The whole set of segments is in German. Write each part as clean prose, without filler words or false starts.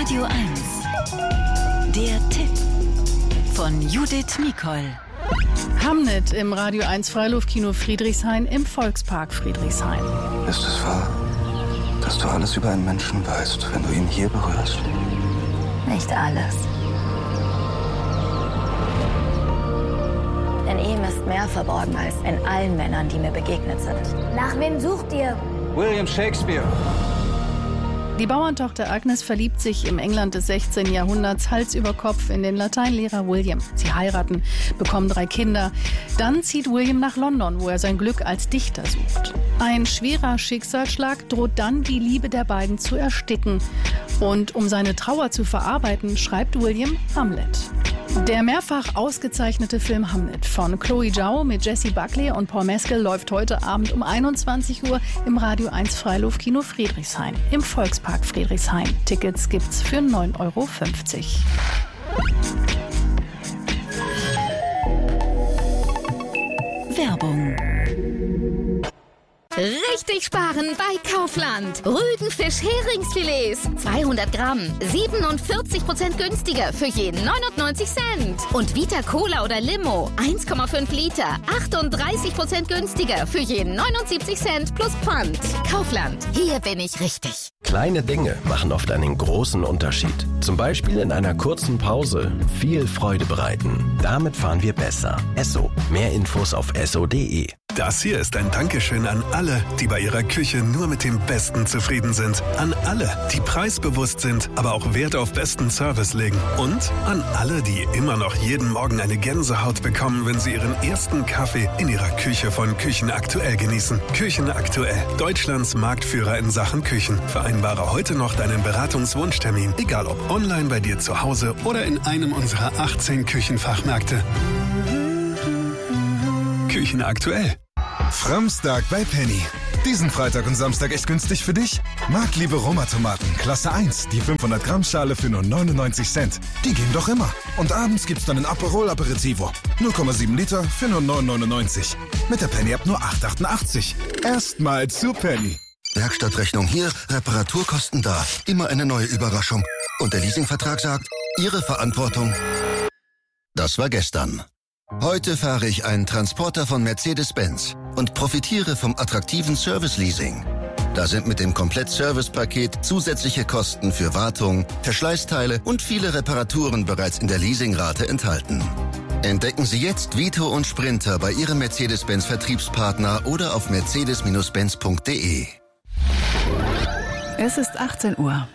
Radio 1. Der Tipp von Judith Mikol. Hamnet im Radio 1 Freiluftkino Friedrichshain im Volkspark Friedrichshain. Ist es wahr, dass du alles über einen Menschen weißt, wenn du ihn hier berührst? Nicht alles. In ihm ist mehr verborgen als in allen Männern, die mir begegnet sind. Nach wem sucht ihr? William Shakespeare. Die Bauerntochter Agnes verliebt sich im England des 16. Jahrhunderts Hals über Kopf in den Lateinlehrer William. Sie heiraten, bekommen 3 Kinder. Dann zieht William nach London, wo er sein Glück als Dichter sucht. Ein schwerer Schicksalsschlag droht dann, die Liebe der beiden zu ersticken. Und um seine Trauer zu verarbeiten, schreibt William Hamlet. Der mehrfach ausgezeichnete Film Hamlet von Chloe Zhao mit Jessie Buckley und Paul Mescal läuft heute Abend um 21 Uhr im Radio 1 Freiluftkino Friedrichshain im Volkspark Friedrichshain. Tickets gibt's für 9,50 Euro. Werbung. Richtig sparen bei Kaufland. Rügenfisch-Heringsfilets 200 Gramm, 47% günstiger für jeden 99 Cent. Und Vita Cola oder Limo 1,5 Liter, 38% günstiger für jeden 79 Cent plus Pfand. Kaufland, hier bin ich richtig. Kleine Dinge machen oft einen großen Unterschied. Zum Beispiel in einer kurzen Pause viel Freude bereiten. Damit fahren wir besser. Esso. Mehr Infos auf esso.de. Das hier ist ein Dankeschön an alle, die bei ihrer Küche nur mit dem Besten zufrieden sind. An alle, die preisbewusst sind, aber auch Wert auf besten Service legen. Und an alle, die immer noch jeden Morgen eine Gänsehaut bekommen, wenn sie ihren ersten Kaffee in ihrer Küche von Küchen Aktuell genießen. Küchen Aktuell, Deutschlands Marktführer in Sachen Küchen. Vereinbare heute noch deinen Beratungswunschtermin, egal ob online bei dir zu Hause oder in einem unserer 18 Küchenfachmärkte. Küchen Aktuell. Framstag bei Penny. Diesen Freitag und Samstag echt günstig für dich? Marktliebe Roma-Tomaten, Klasse 1, die 500 Gramm Schale für nur 99 Cent. Die gehen doch immer. Und abends gibt's dann ein Aperol Aperitivo. 0,7 Liter für nur 9,99. Mit der Penny-App nur 8,88. Erstmal zu Penny. Werkstattrechnung hier, Reparaturkosten da. Immer eine neue Überraschung. Und der Leasingvertrag sagt, Ihre Verantwortung. Das war gestern. Heute fahre ich einen Transporter von Mercedes-Benz und profitiere vom attraktiven Service-Leasing. Da sind mit dem Komplett-Service-Paket zusätzliche Kosten für Wartung, Verschleißteile und viele Reparaturen bereits in der Leasingrate enthalten. Entdecken Sie jetzt Vito und Sprinter bei Ihrem Mercedes-Benz-Vertriebspartner oder auf mercedes-benz.de. Es ist 18 Uhr.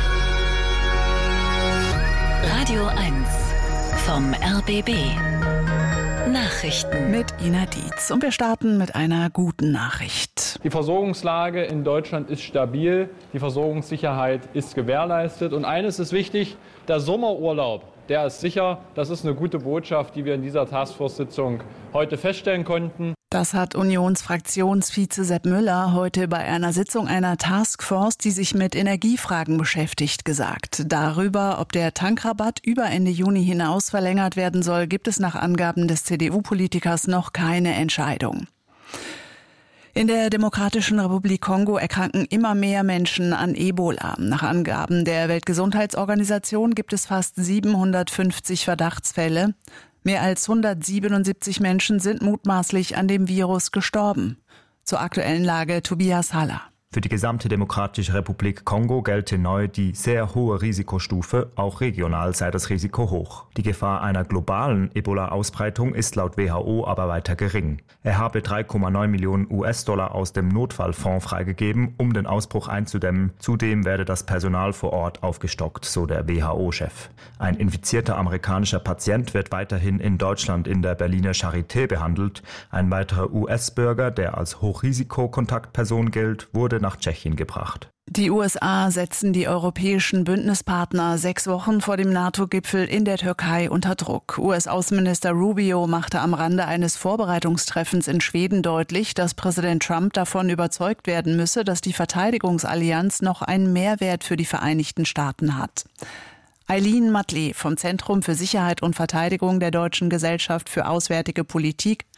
Radio 1 vom RBB. Nachrichten mit Ina Dietz. Und wir starten mit einer guten Nachricht. Die Versorgungslage in Deutschland ist stabil, die Versorgungssicherheit ist gewährleistet. Und eines ist wichtig, der Sommerurlaub, der ist sicher. Das ist eine gute Botschaft, die wir in dieser Taskforce-Sitzung heute feststellen konnten. Das hat Unionsfraktionsvize Sepp Müller heute bei einer Sitzung einer Taskforce, die sich mit Energiefragen beschäftigt, gesagt. Darüber, ob der Tankrabatt über Ende Juni hinaus verlängert werden soll, gibt es nach Angaben des CDU-Politikers noch keine Entscheidung. In der Demokratischen Republik Kongo erkranken immer mehr Menschen an Ebola. Nach Angaben der Weltgesundheitsorganisation gibt es fast 750 Verdachtsfälle. Mehr als 177 Menschen sind mutmaßlich an dem Virus gestorben. Zur aktuellen Lage Tobias Haller. Für die gesamte Demokratische Republik Kongo gelte neu die sehr hohe Risikostufe, auch regional sei das Risiko hoch. Die Gefahr einer globalen Ebola-Ausbreitung ist laut WHO aber weiter gering. Er habe 3,9 Millionen US-Dollar aus dem Notfallfonds freigegeben, um den Ausbruch einzudämmen. Zudem werde das Personal vor Ort aufgestockt, so der WHO-Chef. Ein infizierter amerikanischer Patient wird weiterhin in Deutschland in der Berliner Charité behandelt. Ein weiterer US-Bürger, der als Hochrisikokontaktperson gilt, wurde nach Tschechien gebracht. Die USA setzen die europäischen Bündnispartner 6 Wochen vor dem NATO-Gipfel in der Türkei unter Druck. US-Außenminister Rubio machte am Rande eines Vorbereitungstreffens in Schweden deutlich, dass Präsident Trump davon überzeugt werden müsse, dass die Verteidigungsallianz noch einen Mehrwert für die Vereinigten Staaten hat. Eileen Matley vom Zentrum für Sicherheit und Verteidigung der Deutschen Gesellschaft für Auswärtige Politik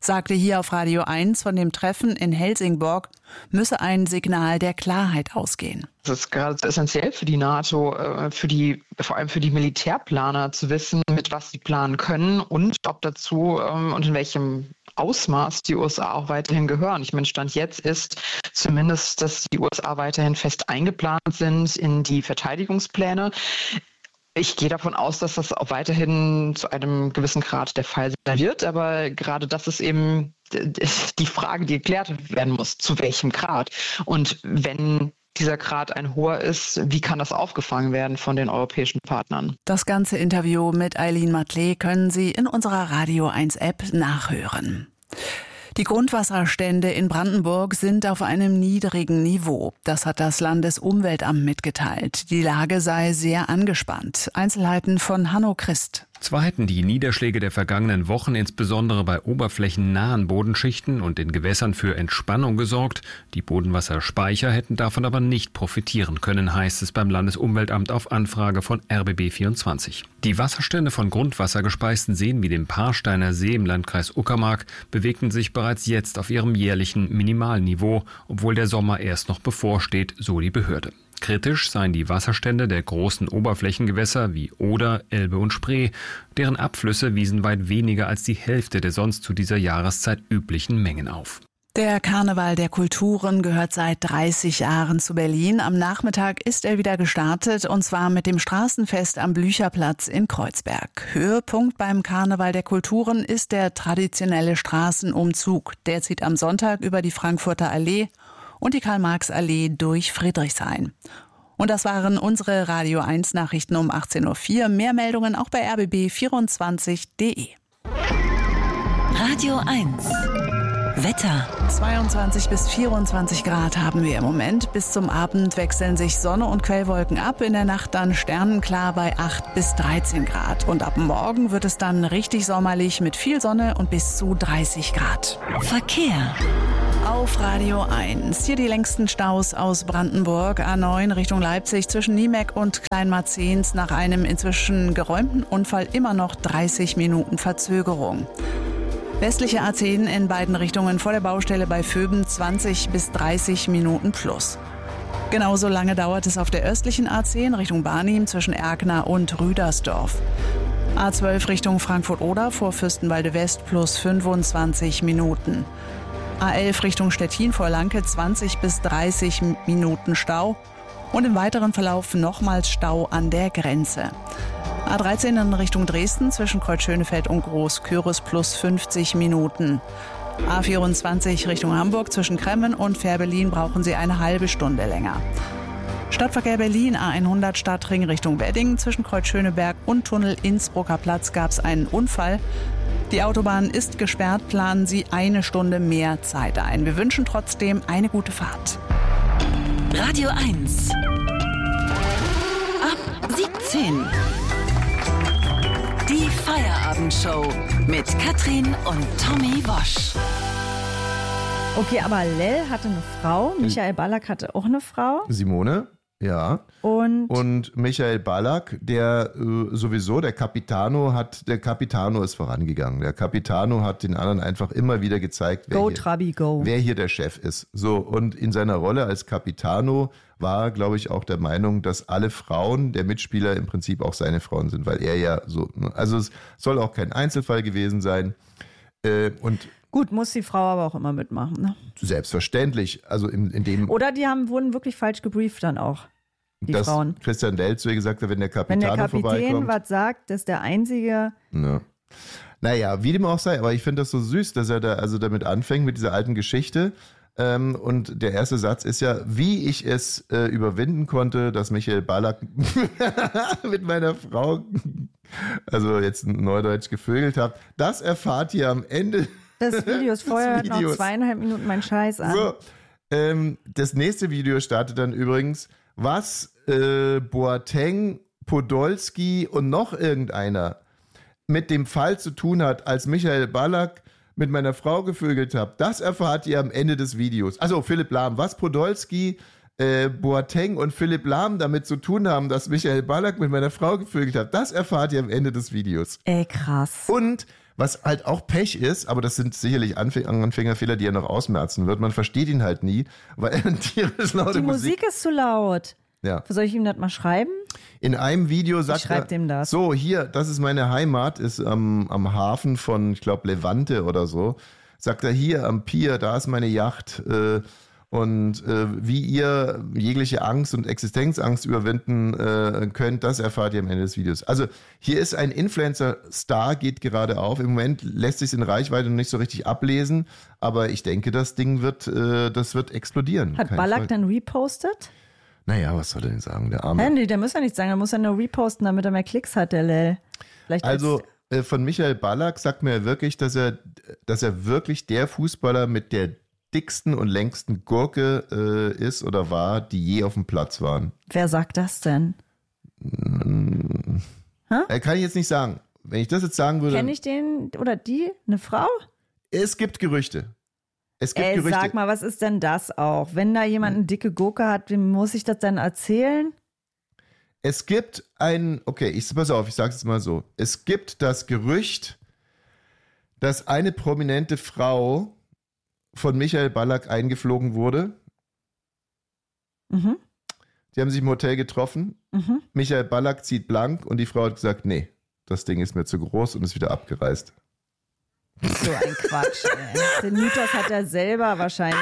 sagte hier auf Radio 1, von dem Treffen in Helsingborg müsse ein Signal der Klarheit ausgehen. Es ist gerade essentiell für die NATO, vor allem für die Militärplaner zu wissen, mit was sie planen können und ob dazu und in welchem Ausmaß die USA auch weiterhin gehören. Ich meine, Stand jetzt ist zumindest, dass die USA weiterhin fest eingeplant sind in die Verteidigungspläne. Ich gehe davon aus, dass das auch weiterhin zu einem gewissen Grad der Fall sein wird, aber gerade das ist eben die Frage, die geklärt werden muss, zu welchem Grad. Und wenn dieser Grad ein hoher ist, wie kann das aufgefangen werden von den europäischen Partnern? Das ganze Interview mit Eileen Matley können Sie in unserer Radio 1 App nachhören. Die Grundwasserstände in Brandenburg sind auf einem niedrigen Niveau. Das hat das Landesumweltamt mitgeteilt. Die Lage sei sehr angespannt. Einzelheiten von Hanno Christ. Zwar hätten die Niederschläge der vergangenen Wochen insbesondere bei oberflächennahen Bodenschichten und in Gewässern für Entspannung gesorgt. Die Bodenwasserspeicher hätten davon aber nicht profitieren können, heißt es beim Landesumweltamt auf Anfrage von RBB24. Die Wasserstände von grundwassergespeisten Seen wie dem Paarsteiner See im Landkreis Uckermark bewegten sich bereits jetzt auf ihrem jährlichen Minimalniveau, obwohl der Sommer erst noch bevorsteht, so die Behörde. Kritisch seien die Wasserstände der großen Oberflächengewässer wie Oder, Elbe und Spree. Deren Abflüsse wiesen weit weniger als die Hälfte der sonst zu dieser Jahreszeit üblichen Mengen auf. Der Karneval der Kulturen gehört seit 30 Jahren zu Berlin. Am Nachmittag ist er wieder gestartet, und zwar mit dem Straßenfest am Blücherplatz in Kreuzberg. Höhepunkt beim Karneval der Kulturen ist der traditionelle Straßenumzug. Der zieht am Sonntag über die Frankfurter Allee und die Karl-Marx-Allee durch Friedrichshain. Und das waren unsere Radio 1 Nachrichten um 18.04 Uhr. Mehr Meldungen auch bei rbb24.de. Radio 1 Wetter. 22 bis 24 Grad haben wir im Moment. Bis zum Abend wechseln sich Sonne und Quellwolken ab. In der Nacht dann sternenklar bei 8 bis 13 Grad. Und ab morgen wird es dann richtig sommerlich mit viel Sonne und bis zu 30 Grad. Verkehr. Auf Radio 1. Hier die längsten Staus aus Brandenburg. A9 Richtung Leipzig zwischen Niemeck und Kleinmarzens nach einem inzwischen geräumten Unfall immer noch 30 Minuten Verzögerung. Westliche A10 in beiden Richtungen vor der Baustelle bei Vöben 20 bis 30 Minuten plus. Genauso lange dauert es auf der östlichen A10 Richtung Barnim zwischen Erkner und Rüdersdorf. A12 Richtung Frankfurt-Oder vor Fürstenwalde West plus 25 Minuten. A11 Richtung Stettin vor Lanke 20 bis 30 Minuten Stau. Und im weiteren Verlauf nochmals Stau an der Grenze. A13 in Richtung Dresden zwischen Kreuzschönefeld und Groß-Küris plus 50 Minuten. A24 Richtung Hamburg zwischen Kremmen und Fährberlin brauchen Sie eine halbe Stunde länger. Stadtverkehr Berlin A100 Stadtring Richtung Wedding zwischen Kreuzschöneberg und Tunnel Innsbrucker Platz gab es einen Unfall. Die Autobahn ist gesperrt, planen Sie eine Stunde mehr Zeit ein. Wir wünschen trotzdem eine gute Fahrt. Radio 1 ab 17. Die Feierabendshow mit Katrin und Tommy Wosch. Okay, aber Lell hatte eine Frau, Michael Ballack hatte auch eine Frau. Simone, ja. Und Michael Ballack, der sowieso, der Capitano ist vorangegangen. Der Capitano hat den anderen einfach immer wieder gezeigt, wer hier der Chef ist. So, und in seiner Rolle als Capitano war, glaube ich, auch der Meinung, dass alle Frauen der Mitspieler im Prinzip auch seine Frauen sind, weil er ja so, also es soll auch kein Einzelfall gewesen sein. Und gut, muss die Frau aber auch immer mitmachen, ne? Selbstverständlich. Also in dem. Oder die wurden wirklich falsch gebrieft dann auch, die Frauen. Christian Dell zu ihr gesagt hat, wenn der Kapitän was sagt, das ist der Einzige. Ja. Naja, wie dem auch sei, aber ich finde das so süß, dass er da damit anfängt mit dieser alten Geschichte. Und der erste Satz ist ja, wie ich es überwinden konnte, dass Michael Ballack mit meiner Frau, also jetzt Neudeutsch, gevögelt hat. Das erfahrt ihr am Ende des Videos. Vorher noch 2,5 Minuten mein Scheiß an. So, das nächste Video startet dann übrigens, was Boateng, Podolski und noch irgendeiner mit dem Fall zu tun hat, als Michael Ballack mit meiner Frau gevögelt habe, das erfahrt ihr am Ende des Videos. Also Philipp Lahm, was Podolski, Boateng und Philipp Lahm damit zu tun haben, dass Michael Ballack mit meiner Frau gevögelt hat, das erfahrt ihr am Ende des Videos. Krass. Und Was halt auch Pech ist, aber das sind sicherlich Anfängerfehler, die er noch ausmerzen wird. Man versteht ihn halt nie, weil er eine tierisch laute Musik ist zu laut. Ja. Soll ich ihm das mal schreiben? In einem Video sagt er, dem das. So, hier, das ist meine Heimat, ist am Hafen von, ich glaube, Levante oder so. Sagt er, hier am Pier, da ist meine Yacht. Und wie ihr jegliche Angst und Existenzangst überwinden könnt, das erfahrt ihr am Ende des Videos. Also hier ist ein Influencer-Star, geht gerade auf. Im Moment lässt sich es in Reichweite noch nicht so richtig ablesen, aber ich denke, das Ding wird explodieren. Hat Ballack dann repostet? Naja, was soll er denn sagen, der Arme? Nee, der muss ja nichts sagen, der muss ja nur reposten, damit er mehr Klicks hat, der Lel. Also von Michael Ballack sagt mir wirklich, dass er wirklich der Fußballer mit der dicksten und längsten Gurke ist oder war, die je auf dem Platz waren. Wer sagt das denn? Kann ich jetzt nicht sagen. Wenn ich das jetzt sagen würde... Kenne ich den oder die? Eine Frau? Es gibt Gerüchte. Gerüchte. Sag mal, was ist denn das auch? Wenn da jemand eine dicke Gurke hat, wem muss ich das dann erzählen? Es gibt pass auf, ich sage es mal so. Es gibt das Gerücht, dass eine prominente Frau von Michael Ballack eingeflogen wurde. Mhm. Die haben sich im Hotel getroffen. Mhm. Michael Ballack zieht blank und die Frau hat gesagt, nee, das Ding ist mir zu groß und ist wieder abgereist. So ein Quatsch. Den Mythos hat er selber wahrscheinlich.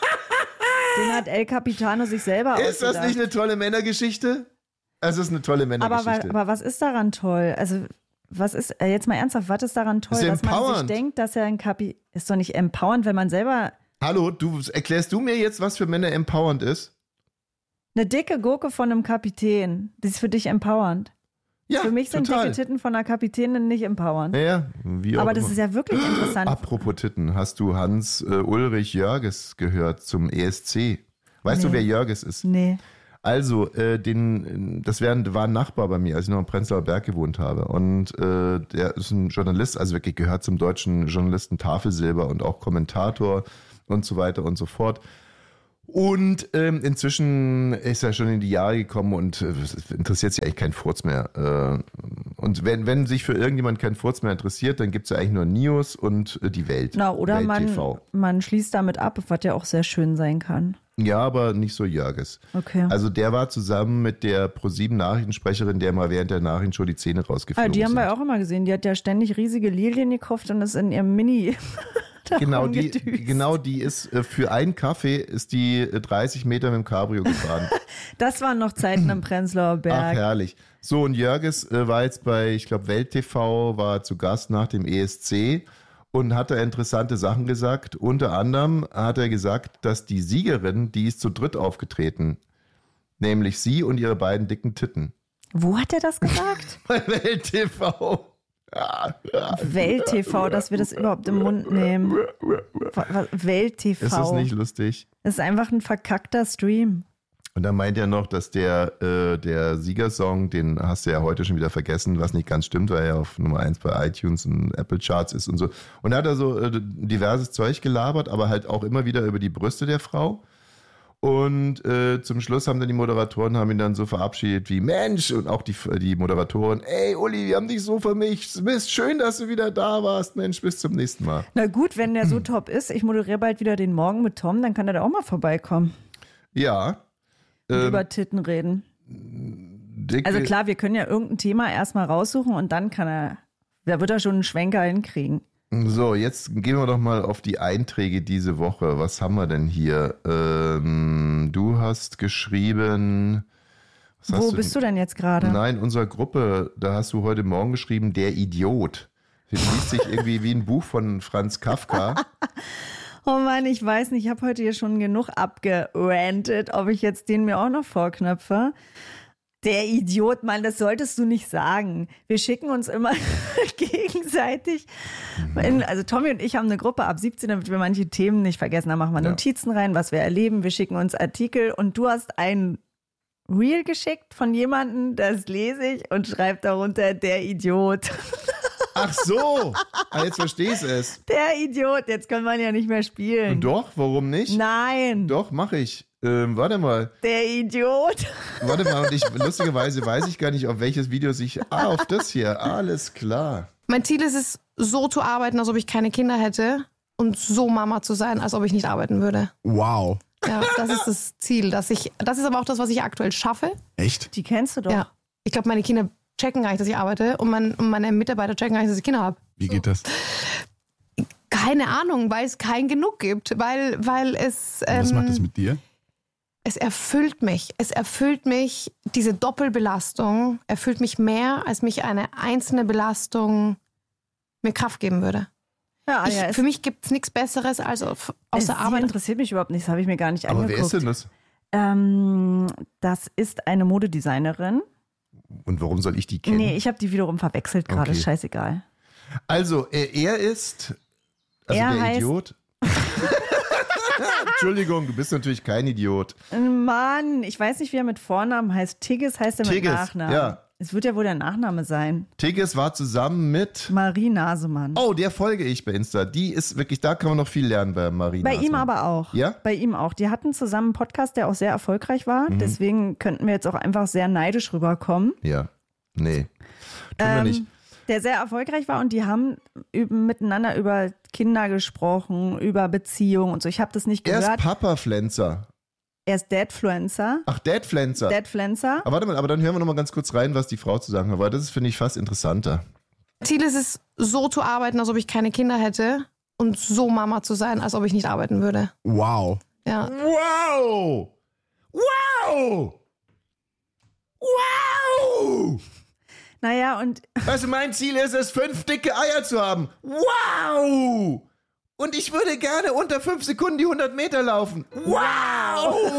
Den hat El Capitano sich selber ausgedacht. Ist das nicht eine tolle Männergeschichte? Es ist eine tolle Männergeschichte. Aber was ist daran toll? Also was ist, jetzt mal ernsthaft, was ist daran toll, dass man sich denkt, dass er ein ist doch nicht empowernd, wenn man selber... Hallo, erklärst du mir jetzt, was für Männer empowernd ist? Eine dicke Gurke von einem Kapitän, das ist für dich empowernd. Ja, für mich sind dicke Titten von einer Kapitänin nicht empowernd. Ja, aber das ist ja wirklich interessant. Apropos Titten, hast du Hans-Ulrich Jörges gehört zum ESC? Weißt du, wer Jörges ist? Nee. Also, das war ein Nachbar bei mir, als ich noch im Prenzlauer Berg gewohnt habe. Und der ist ein Journalist, also wirklich gehört zum deutschen Journalisten Tafelsilber und auch Kommentator und so weiter und so fort. Und inzwischen ist er schon in die Jahre gekommen und interessiert sich eigentlich kein Furz mehr. Und wenn sich für irgendjemand kein Furz mehr interessiert, dann gibt es ja eigentlich nur News und die Welt. Oder Welt man schließt damit ab, was ja auch sehr schön sein kann. Ja, aber nicht so Jörges. Okay. Also der war zusammen mit der ProSieben-Nachrichtensprecherin, der mal während der Nachrichtenshow die Zähne rausgeflogen die haben wir auch immer gesehen. Die hat ja ständig riesige Lilien gekauft und ist in ihrem Mini... Genau, die ist für einen Kaffee ist die 30 Meter mit dem Cabrio gefahren. Das waren noch Zeiten im Prenzlauer Berg. Ach, herrlich. So, und Jörges war jetzt bei, ich glaube, Welt TV, war zu Gast nach dem ESC und hat da interessante Sachen gesagt. Unter anderem hat er gesagt, dass die Siegerin, die ist zu dritt aufgetreten. Nämlich sie und ihre beiden dicken Titten. Wo hat er das gesagt? Bei Welt TV. Welt TV, dass wir das überhaupt im Mund nehmen. Welt TV. Ist das nicht lustig? Das ist einfach ein verkackter Stream. Und dann meint er noch, dass der Siegersong, den hast du ja heute schon wieder vergessen, was nicht ganz stimmt, weil er auf Nummer 1 bei iTunes und Apple Charts ist und so. Und da hat er so diverses Zeug gelabert, aber halt auch immer wieder über die Brüste der Frau. Und zum Schluss haben dann die Moderatoren ihn dann so verabschiedet wie Mensch und auch die Moderatoren, ey Uli, wir haben dich so vermisst, Mist, schön, dass du wieder da warst, Mensch, bis zum nächsten Mal. Na gut, wenn der so top ist, ich moderiere bald wieder den Morgen mit Tom, dann kann er da auch mal vorbeikommen. Ja. Und über Titten reden. Also klar, wir können ja irgendein Thema erstmal raussuchen und dann da wird er schon einen Schwenker hinkriegen. So, jetzt gehen wir doch mal auf die Einträge diese Woche. Was haben wir denn hier? Du hast geschrieben... Wo bist du denn jetzt gerade? Nein, in unserer Gruppe, da hast du heute Morgen geschrieben, der Idiot. Das liest sich irgendwie wie ein Buch von Franz Kafka. Oh Mann, ich weiß nicht, ich habe heute hier schon genug abgerantet, ob ich jetzt den mir auch noch vorknöpfe. Der Idiot, Mann, das solltest du nicht sagen. Wir schicken uns immer gegenseitig. Also Tommy und ich haben eine Gruppe ab 17, damit wir manche Themen nicht vergessen. Da machen wir Notizen rein, was wir erleben. Wir schicken uns Artikel und du hast ein Reel geschickt von jemandem, das lese ich und schreibt darunter, der Idiot. Ach so, jetzt verstehe ich es. Der Idiot, jetzt kann man ja nicht mehr spielen. Doch, warum nicht? Nein. Doch, mache ich. Warte mal. Der Idiot. Warte mal, und lustigerweise weiß ich gar nicht, auf welches Video sich... auf das hier, alles klar. Mein Ziel ist es, so zu arbeiten, als ob ich keine Kinder hätte und so Mama zu sein, als ob ich nicht arbeiten würde. Wow. Ja, das ist das Ziel. Das ist aber auch das, was ich aktuell schaffe. Echt? Die kennst du doch. Ja. Ich glaube, meine Kinder checken gar nicht, dass ich arbeite und meine Mitarbeiter checken gar nicht, dass ich Kinder habe. Wie geht das? Keine Ahnung, weil es kein Genug gibt. Weil es... Was macht das mit dir? Es erfüllt mich. Es erfüllt mich, diese Doppelbelastung erfüllt mich mehr, als mich eine einzelne Belastung mir Kraft geben würde. Ja, für mich gibt es nichts Besseres als außer Arbeit. Das interessiert mich überhaupt nicht, das habe ich mir gar nicht angeguckt. Aber wer ist denn das? Das ist eine Modedesignerin. Und warum soll ich die kennen? Nee, ich habe die wiederum verwechselt gerade, ist scheißegal. Also, er ist, der Idiot. Entschuldigung, du bist natürlich kein Idiot. Mann, ich weiß nicht, wie er mit Vornamen heißt. Tigges heißt er mit Nachnamen. Ja. Es wird ja wohl der Nachname sein. Tigges war zusammen mit Marie Nasemann. Oh, der folge ich bei Insta. Die ist wirklich, da kann man noch viel lernen bei Marie Nasemann. Bei ihm aber auch. Ja? Bei ihm auch. Die hatten zusammen einen Podcast, der auch sehr erfolgreich war. Deswegen könnten wir jetzt auch einfach sehr neidisch rüberkommen. Ja. Nee. Tun wir nicht. Der sehr erfolgreich war und die haben miteinander über Kinder gesprochen, über Beziehungen und so. Ich habe das nicht gehört. Er ist Papa-Pflänzer. Er ist Dadfluencer. Ach, Dadfluencer. Dadfluencer. Aber warte mal, aber dann hören wir noch mal ganz kurz rein, was die Frau zu sagen hat, weil das ist, finde ich, fast interessanter. Ziel ist es, so zu arbeiten, als ob ich keine Kinder hätte und so Mama zu sein, als ob ich nicht arbeiten würde. Wow. Ja. Wow! Wow! Wow! Naja, und... Also mein Ziel ist es, 5 dicke Eier zu haben. Wow! Und ich würde gerne unter 5 Sekunden die 100 Meter laufen. Wow!